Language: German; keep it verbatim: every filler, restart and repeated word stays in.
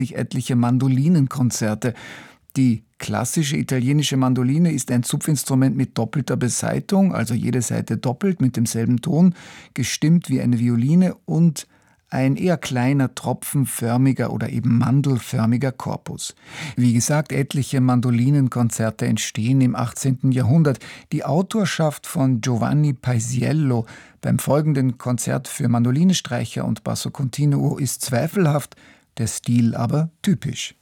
etliche Mandolinenkonzerte. Die klassische italienische Mandoline ist ein Zupfinstrument mit doppelter Besaiteung, also jede Seite doppelt mit demselben Ton, gestimmt wie eine Violine und ein eher kleiner, tropfenförmiger oder eben mandelförmiger Korpus. Wie gesagt, etliche Mandolinenkonzerte entstehen im achtzehnten Jahrhundert. Die Autorschaft von Giovanni Paisiello beim folgenden Konzert für Mandolinenstreicher und Basso Continuo ist zweifelhaft, der Stil aber typisch.